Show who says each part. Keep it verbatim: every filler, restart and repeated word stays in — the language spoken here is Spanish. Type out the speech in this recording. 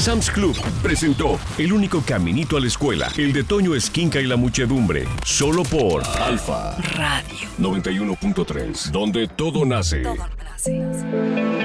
Speaker 1: Sam's Club presentó El único caminito a la escuela, el de Toño Esquinca y la muchedumbre, solo por Alfa
Speaker 2: Radio
Speaker 1: noventa y uno punto tres, donde todo nace.
Speaker 2: Todo nace.